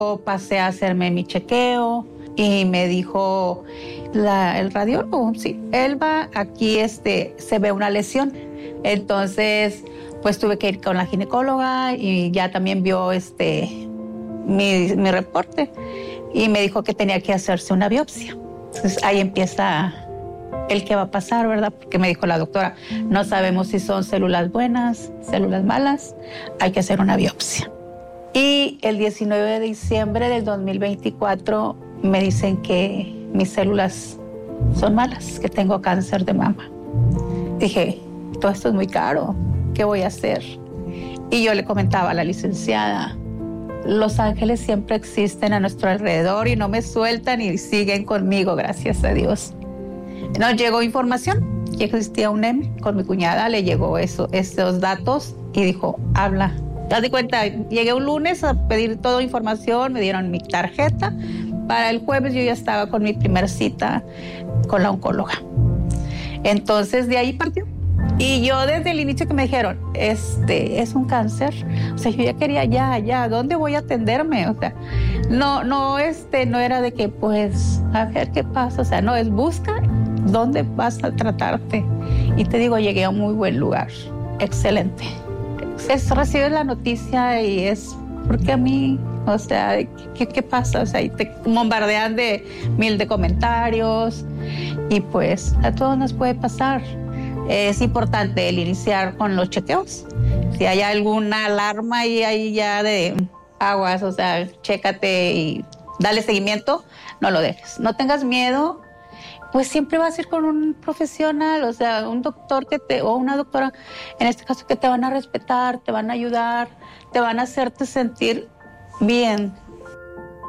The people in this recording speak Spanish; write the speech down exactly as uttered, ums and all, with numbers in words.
Pasé a hacerme mi chequeo y me dijo la, el radiólogo, sí, Elba, aquí este, se ve una lesión. Entonces, pues tuve que ir con la ginecóloga y ya también vio este, mi, mi reporte y me dijo que tenía que hacerse una biopsia. Entonces ahí empieza el que va a pasar, ¿verdad? Porque me dijo la doctora, no sabemos si son células buenas, células malas, hay que hacer una biopsia. Y el diecinueve de diciembre del dos mil veinticuatro me dicen que mis células son malas, que tengo cáncer de mama. Dije, todo esto es muy caro, ¿qué voy a hacer? Y yo le comentaba a la licenciada, los ángeles siempre existen a nuestro alrededor y no me sueltan y siguen conmigo, gracias a Dios. Nos llegó información que existía un E M, con mi cuñada le llegó eso, esos datos y dijo, habla. Te das cuenta, llegué un lunes a pedir toda información, me dieron mi tarjeta. Para el jueves yo ya estaba con mi primera cita con la oncóloga. Entonces de ahí partió. Y yo desde el inicio que me dijeron, este, es un cáncer, o sea, yo ya quería ya, ya, ¿dónde voy a atenderme? O sea, no, no, este, no era de que, pues, a ver qué pasa, o sea, no, es busca dónde vas a tratarte. Y te digo, llegué a un muy buen lugar, excelente. Es, recibes la noticia y es, porque a mí, o sea, ¿qué, qué pasa? O sea, y te bombardean de mil de comentarios y pues a todos nos puede pasar. Es importante el iniciar con los chequeos. Si hay alguna alarma y ahí ya de aguas, o sea, chécate y dale seguimiento, no lo dejes. No tengas miedo, pues siempre vas a ir con un profesional, o sea, un doctor que te, o una doctora, en este caso, que te van a respetar, te van a ayudar, te van a hacerte sentir bien.